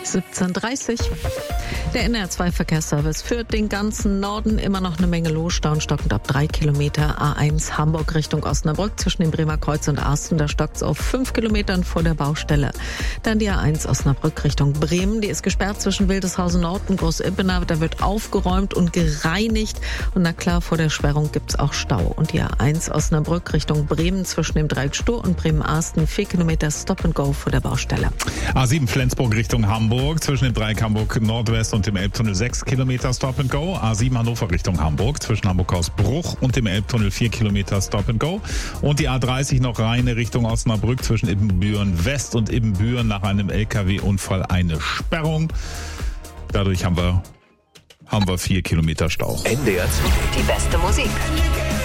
17:30. Der NR2-Verkehrsservice führt den ganzen Norden, immer noch eine Menge los, stockend ab 3 Kilometer. A1 Hamburg Richtung Osnabrück zwischen dem Bremer Kreuz und Arsten, da stockt's auf 5 Kilometern vor der Baustelle. Dann die A1 Osnabrück Richtung Bremen, die ist gesperrt zwischen Wildeshausen Nord und Großippenau, da wird aufgeräumt und gereinigt. Und na klar, vor der Sperrung gibt's auch Stau. Und die A1 Osnabrück Richtung Bremen zwischen dem Dreieck Stur und Bremen-Arsten, 4 Kilometer Stop and Go vor der Baustelle. A7 Flensburg Richtung Hamburg zwischen dem Dreieck Hamburg Nordwest und dem Elbtunnel 6 Kilometer Stop and Go. A7 Hannover Richtung Hamburg zwischen Hamburg-Hausbruch und dem Elbtunnel 4 Kilometer Stop and Go. Und die A30 noch Rheine Richtung Osnabrück zwischen Ibbenbüren West und Ibbenbüren nach einem LKW-Unfall eine Sperrung. Dadurch haben wir 4 Kilometer Stau. NDR 2. Die beste Musik.